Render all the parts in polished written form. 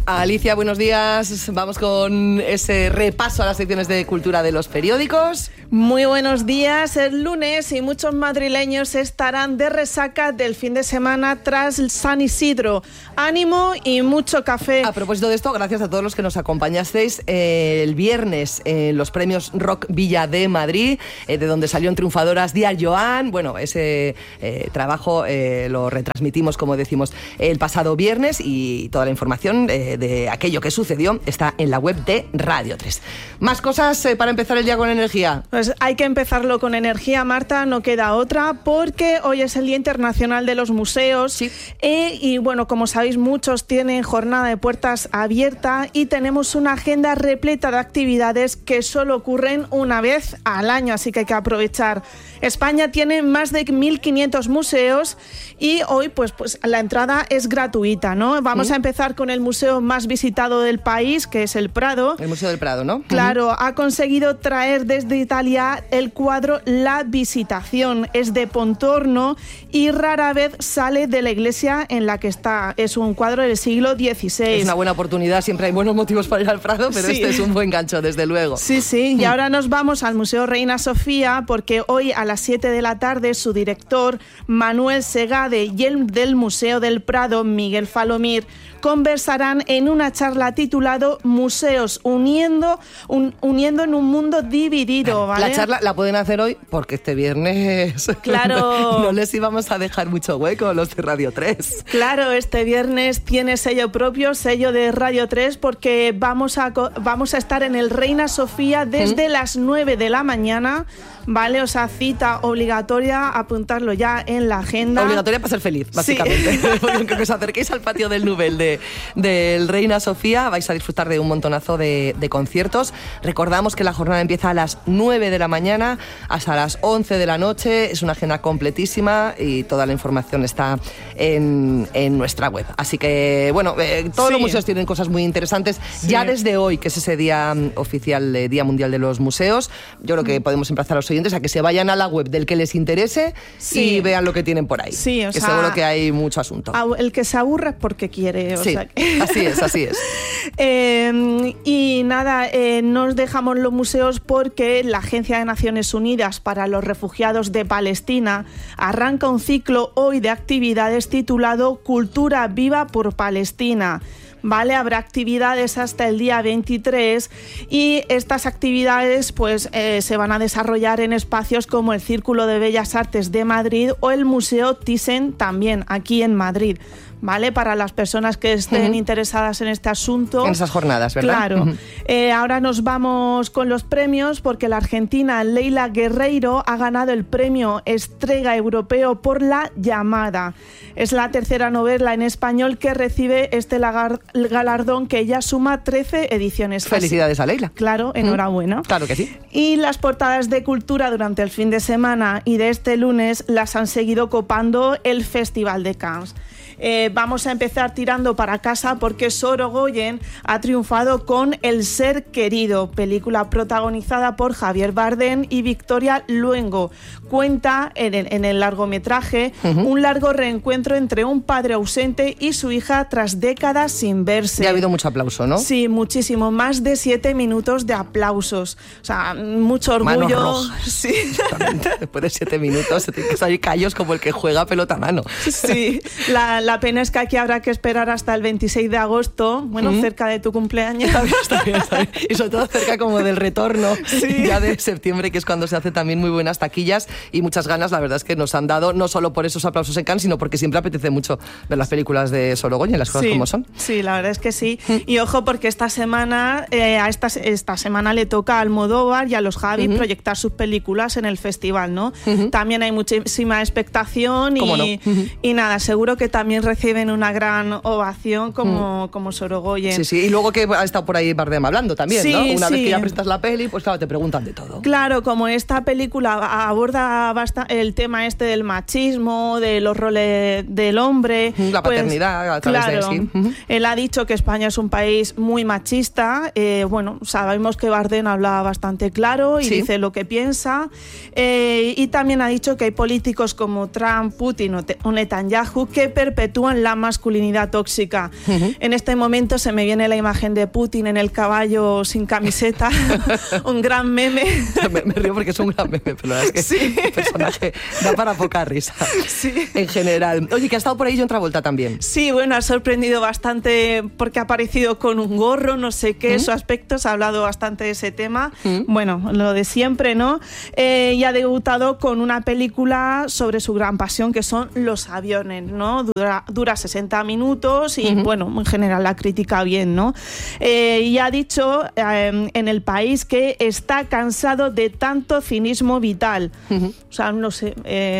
Alicia, buenos días. Vamos con ese repaso a las secciones de cultura de los periódicos. Muy buenos días. El lunes y muchos madrileños estarán de resaca del fin de semana tras San Isidro. Ánimo y mucho café. A propósito de esto, gracias a todos los que nos acompañasteis el viernes en los premios Rock Villa de Madrid, de donde salieron triunfadoras Díaz Joan. Bueno, ese trabajo lo retransmitimos, como decimos, el pasado viernes, y toda la información de aquello que sucedió está en la web de Radio 3. Más cosas para empezar el día con energía. Pues hay que empezarlo con energía, Marta, no queda otra, porque hoy es el Día Internacional de los Museos. Sí. Y bueno, como sabéis, muchos tienen jornada de puertas abierta y tenemos una agenda repleta de actividades que solo ocurren una vez al año, así que hay que aprovechar. España tiene más de 1.500 museos y hoy pues la entrada es gratuita, ¿no? Vamos a empezar con el museo más visitado del país, que es el Prado. El Museo del Prado, ¿no? Claro, ha conseguido traer desde Italia el cuadro La Visitación. Es de Pontorno y rara vez sale de la iglesia en la que está. Es un cuadro del siglo XVI. Es una buena oportunidad, siempre hay buenos motivos para ir al Prado, pero sí, este es un buen gancho, desde luego. Sí, sí. Y ahora nos vamos al Museo Reina Sofía, porque hoy a las 7 de la tarde su director, Manuel Segade, y el del Museo del Prado, Miguel Falomir, conversarán en una charla titulado Museos uniendo en un mundo dividido, ¿vale? La charla la pueden hacer hoy porque este viernes claro. no les íbamos a dejar mucho hueco los de Radio 3. Claro, este viernes tiene sello propio, sello de Radio 3, porque vamos a estar en el Reina Sofía desde las 9 de la mañana, ¿vale? O sea, cita obligatoria, apuntarlo ya en la agenda. Obligatoria para ser feliz, básicamente. Sí. Porque aunque os acerquéis al patio del Nubel del Reina Sofía, vais a disfrutar de un montonazo de conciertos. Recordamos que la jornada empieza a las 9 de la mañana hasta las 11 de la noche. Es una agenda completísima y toda la información está en nuestra web. Así que, bueno, todos los museos tienen cosas muy interesantes. Sí. Ya desde hoy, que es ese día oficial, Día Mundial de los Museos, yo creo que podemos emplazar a los oyentes a que se vayan a la web del que les interese y vean lo que tienen por ahí. Sí, que seguro que hay mucho asunto. El que se aburre es porque quiere. Sí, o sea que... así es. Y nada, nos dejamos los museos porque la Agencia de Naciones Unidas para los Refugiados de Palestina arranca un ciclo hoy de actividades titulado Cultura Viva por Palestina. ¿Vale? Habrá actividades hasta el día 23 y estas actividades pues se van a desarrollar en espacios como el Círculo de Bellas Artes de Madrid o el Museo Thyssen, también aquí en Madrid. ¿Vale? Para las personas que estén interesadas en este asunto. En esas jornadas, ¿verdad? Claro. Ahora nos vamos con los premios, porque la argentina Leila Guerreiro ha ganado el premio Estrella Europeo por La Llamada. Es la tercera novela en español que recibe este galardón, que ya suma 13 ediciones. Felicidades a Leila. Claro, enhorabuena. Claro que sí. Y las portadas de cultura durante el fin de semana y de este lunes las han seguido copando el Festival de Cannes. Vamos a empezar tirando para casa porque Sorogoyen ha triunfado con El Ser Querido, película protagonizada por Javier Bardem y Victoria Luengo. Cuenta en el largometraje un largo reencuentro entre un padre ausente y su hija tras décadas sin verse. Ya ha habido mucho aplauso, ¿no? Sí, muchísimo. Más de 7 minutos de aplausos. O sea, mucho orgullo. Manos rojas. Sí. Después de 7 minutos se tienen que salir callos como el que juega pelota a mano. Sí. La pena es que aquí habrá que esperar hasta el 26 de agosto, bueno, cerca de tu cumpleaños. Está bien. Y sobre todo cerca como del retorno, ya de septiembre, que es cuando se hace también muy buenas taquillas y muchas ganas, la verdad es que nos han dado, no solo por esos aplausos en Cannes, sino porque siempre apetece mucho ver las películas de Sorogoyen, las cosas como son. Sí, la verdad es que sí. Y ojo, porque esta semana esta semana le toca a Almodóvar y a los Javis proyectar sus películas en el festival, ¿no? También hay muchísima expectación y nada, seguro que también reciben una gran ovación como Sorogoyen. Sí, y luego que ha estado por ahí Bardem hablando también, sí, ¿no? Una vez que ya sí. presentas la peli, pues claro, te preguntan de todo. Claro, como esta película aborda el tema este del machismo, de los roles del hombre. La paternidad, a través de sí. Él ha dicho que España es un país muy machista. Bueno, sabemos que Bardem habla bastante claro y dice lo que piensa. Y también ha dicho que hay políticos como Trump, Putin o Netanyahu que perpetúan perpetúan la masculinidad tóxica. En este momento se me viene la imagen de Putin en el caballo sin camiseta, un gran meme. Me río porque es un gran meme, pero la verdad es que el personaje da para poca risa, en general. Oye, que ha estado por ahí John Travolta también. Sí, bueno, ha sorprendido bastante porque ha aparecido con un gorro, no sé qué, su aspecto, se ha hablado bastante de ese tema. Bueno, lo de siempre, ¿no? Y ha debutado con una película sobre su gran pasión, que son los aviones, ¿no? Dura 60 minutos y, bueno, en general la crítica bien, ¿no? Y ha dicho en El País que está cansado de tanto cinismo vital. O sea, no sé,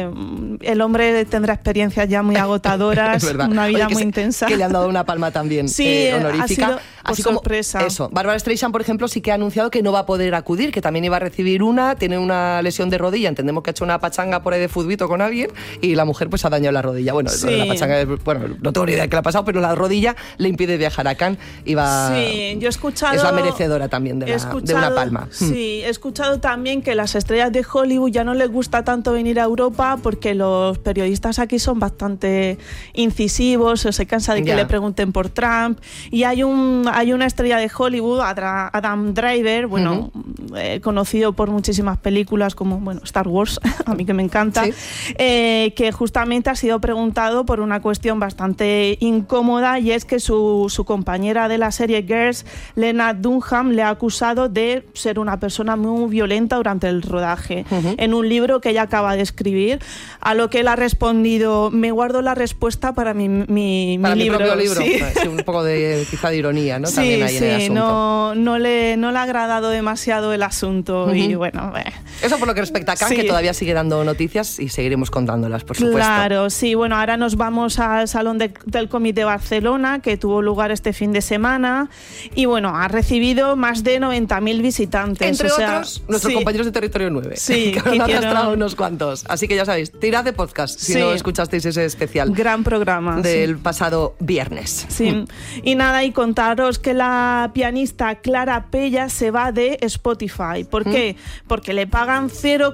el hombre tendrá experiencias ya muy agotadoras, una vida muy intensa. Que le han dado una palma también honorífica. Ha sido así por sorpresa. Como eso. Bárbara Streisand, por ejemplo, sí que ha anunciado que no va a poder acudir, que también iba a recibir tiene una lesión de rodilla, entendemos que ha hecho una pachanga por ahí de futbito con alguien y la mujer pues ha dañado la rodilla. Bueno, lo de la pachanga, bueno, no tengo ni idea de qué le ha pasado, pero la rodilla le impide viajar a Cannes y va... Sí, yo he escuchado... Es la merecedora también de una palma. Sí, he escuchado también que las estrellas de Hollywood ya no les gusta tanto venir a Europa porque los periodistas aquí son bastante incisivos, o se cansa de que le pregunten por Trump, y hay una estrella de Hollywood, Adam Driver, bueno, conocido por muchísimas películas como, bueno, Star Wars, a mí que me encanta, que justamente ha sido preguntado por una cuestión bastante incómoda, y es que su compañera de la serie Girls, Lena Dunham, le ha acusado de ser una persona muy violenta durante el rodaje, en un libro que ella acaba de escribir, a lo que él ha respondido: me guardo la respuesta para mi para libro. Mi propio libro. Sí. Sí, un poco de quizá de ironía, ¿no? Sí, también ahí en el asunto. No le ha agradado demasiado el asunto y bueno... Eso por lo que respecta a Cannes, que todavía sigue dando noticias y seguiremos contándolas, por supuesto. Claro, sí. Bueno, ahora nos vamos al Salón del Cómic de Barcelona, que tuvo lugar este fin de semana, y bueno, ha recibido más de 90.000 visitantes. Entre otros, nuestros compañeros de Territorio 9, que han arrastrado unos cuantos. Así que ya sabéis, tirad de podcast si no escuchasteis ese especial. Gran programa. Del pasado viernes. Sí. Y nada, y contaros que la pianista Clara Pella se va de Spotify. ¿Por qué? Porque le pagan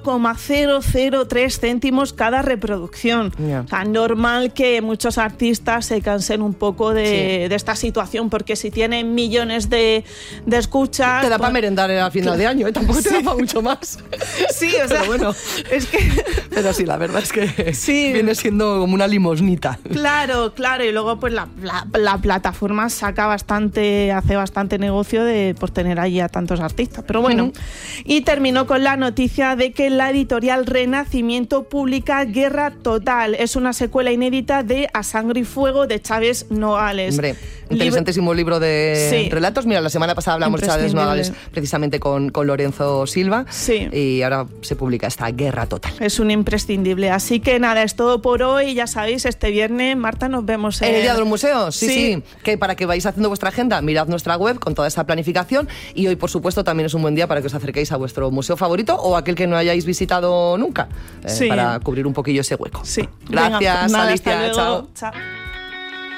0,003 céntimos cada reproducción. O sea, normal que muchos artistas se cansen un poco de esta situación, porque si tienen millones de escuchas... Te da para merendar al final de año, tampoco te da para mucho más. Sí, o sea, pero bueno, es que... Pero sí, la verdad es que viene siendo como una limosnita. Claro, y luego pues la plataforma hace bastante negocio por tener allí a tantos artistas, pero bueno. Y terminó con la noticia de que la editorial Renacimiento publica Guerra Total. Es una secuela inédita de A Sangre y Fuego de Chávez Nogales. Hombre, interesantísimo libro de relatos. Mira, la semana pasada hablamos de Chávez Nogales precisamente con Lorenzo Silva, y ahora se publica esta Guerra Total. Es un imprescindible. Así que nada, es todo por hoy. Ya sabéis, este viernes, Marta, nos vemos en el Día de los Museos. Sí. Que para que vais haciendo vuestra agenda, mirad nuestra web con toda esta planificación, y hoy, por supuesto, también es un buen día para que os acerquéis a vuestro museo favorito o aquel que no hayáis visitado nunca, para cubrir un poquillo ese hueco. Sí. Gracias, Venga, Alicia. Chao.